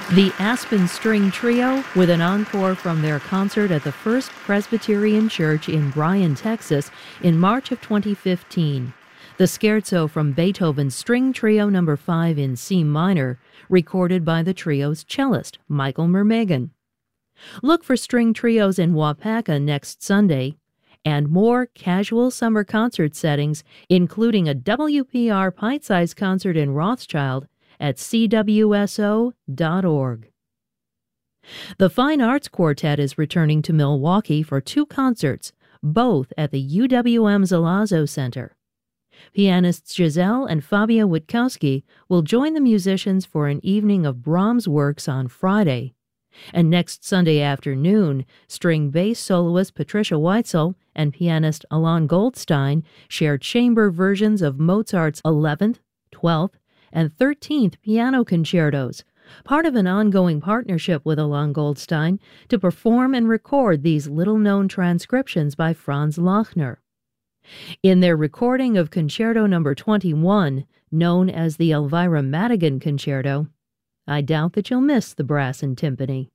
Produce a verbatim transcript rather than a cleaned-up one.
The Aspen String Trio, with an encore from their concert at the First Presbyterian Church in Bryan, Texas, in March of twenty fifteen. The scherzo from Beethoven's String Trio Number five in C minor, recorded by the trio's cellist, Michael Myrmegen. Look for string trios in Waupaca next Sunday, and more casual summer concert settings, including a W P R Pint-Size concert in Rothschild, at c w s o dot org. The Fine Arts Quartet is returning to Milwaukee for two concerts, both at the U W M Zalazzo Center. Pianists Giselle and Fabia Witkowski will join the musicians for an evening of Brahms works on Friday. And next Sunday afternoon, string bass soloist Patricia Weitzel and pianist Alon Goldstein share chamber versions of Mozart's eleventh, twelfth, and thirteenth piano concertos, part of an ongoing partnership with Alon Goldstein to perform and record these little-known transcriptions by Franz Lachner. In their recording of Concerto Number twenty-one, known as the Elvira Madigan Concerto, I doubt that you'll miss the brass and timpani.